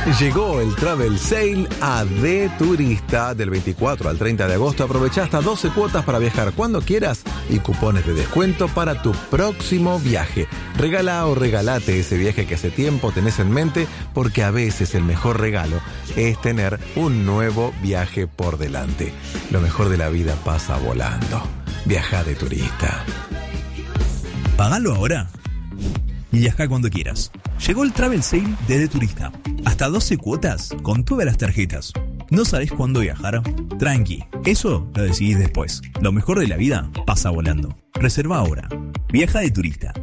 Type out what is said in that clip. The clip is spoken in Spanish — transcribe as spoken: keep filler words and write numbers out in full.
Llegó el Travel Sale a De Turista. Del veinticuatro al treinta de agosto aprovecha hasta doce cuotas para viajar cuando quieras y cupones de descuento para tu próximo viaje. Regala o regalate ese viaje que hace tiempo tenés en mente, porque a veces el mejor regalo es tener un nuevo viaje por delante. Lo mejor de la vida pasa volando. Viaja De Turista. Pagalo ahora y viaja cuando quieras. Llegó el Travel Sale de De Turista. Hasta doce cuotas con todas las tarjetas. ¿No sabés cuándo viajar? Tranqui, eso lo decidís después. Lo mejor de la vida pasa volando. Reserva ahora. Viaja De Turista.